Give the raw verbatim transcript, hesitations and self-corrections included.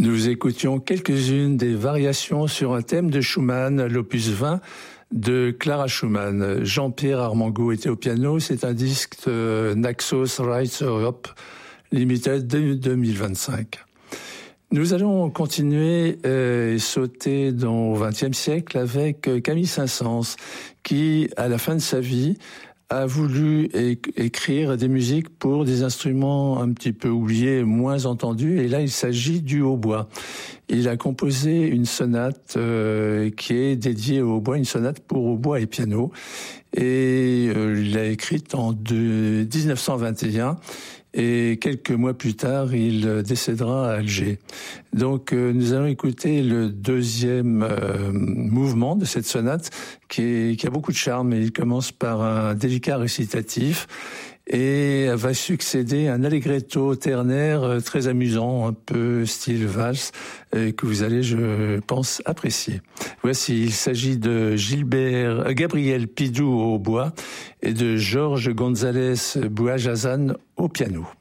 Nous écoutions quelques-unes des variations sur un thème de Schumann, l'opus vingt de Clara Schumann. Jean-Pierre Armengaud était au piano. C'est un disque de Naxos Rights Europe Limited de deux mille vingt-cinq. Nous allons continuer euh, et sauter dans le vingtième siècle avec Camille Saint-Saëns, qui, à la fin de sa vie, a voulu é- écrire des musiques pour des instruments un petit peu oubliés, moins entendus, et là il s'agit du hautbois. Il a composé une sonate euh, qui est dédiée au hautbois, une sonate pour hautbois et piano, et euh, il l'a écrite en de, dix-neuf cent vingt et un, et quelques mois plus tard, il décédera à Alger. Donc, euh, nous allons écouter le deuxième euh, mouvement de cette sonate qui, est, qui a beaucoup de charme. Il commence par un délicat récitatif et va succéder un allegretto ternaire euh, très amusant, un peu style valse, euh, que vous allez, je pense, apprécier. Voici, il s'agit de Gilbert, euh, Gabriel Pidou au hautbois et de Georges González Bouajazan au piano.